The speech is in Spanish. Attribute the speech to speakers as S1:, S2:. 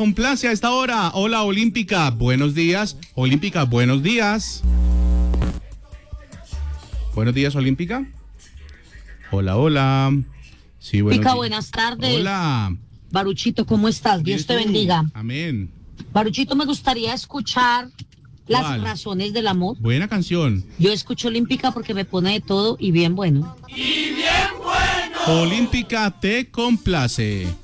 S1: complace a esta hora. Hola, Olímpica, buenos días. Olímpica, buenos días. Buenos días, Olímpica. Hola, hola. Sí,
S2: Pica, buenas tardes.
S1: Hola.
S2: Baruchito, ¿cómo estás? Dios te bendiga.
S1: Amén.
S2: Baruchito, me gustaría escuchar las
S1: ¿Cuál?
S2: razones del amor.
S1: Buena canción.
S2: Yo escucho Olímpica porque me pone de todo y bien bueno.
S1: Olímpica te complace.